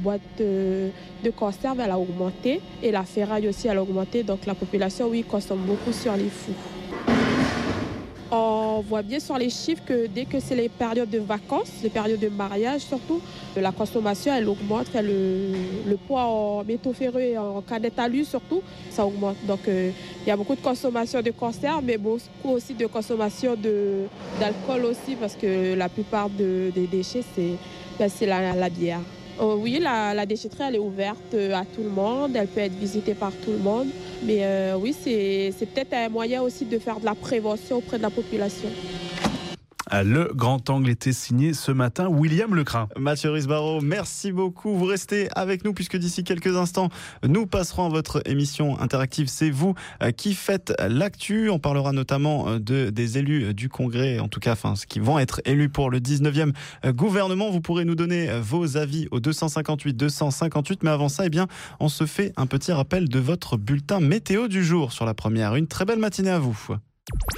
boîte de conserve, elle a augmenté et la ferraille aussi, elle a augmenté. Donc la population, oui, consomme beaucoup sur les fours. On voit bien sur les chiffres que dès que c'est les périodes de vacances, les périodes de mariage surtout, la consommation elle augmente, le poids en métaux ferreux et en canette alu surtout, ça augmente. Donc il y a beaucoup de consommation de conserve, mais beaucoup aussi de consommation d'alcool aussi, parce que la plupart des déchets c'est la bière. Oui, la déchetterie, elle est ouverte à tout le monde, elle peut être visitée par tout le monde. Mais oui, c'est peut-être un moyen aussi de faire de la prévention auprès de la population. Le grand angle était signé ce matin William Lecrin. Mathieu Risbaro, merci beaucoup. Vous restez avec nous puisque d'ici quelques instants, nous passerons à votre émission interactive. C'est vous qui faites l'actu. On parlera notamment des élus du Congrès, en tout cas, ceux qui vont être élus pour le 19e gouvernement. Vous pourrez nous donner vos avis au 258. Mais avant ça, on se fait un petit rappel de votre bulletin météo du jour sur la première. Une très belle matinée à vous.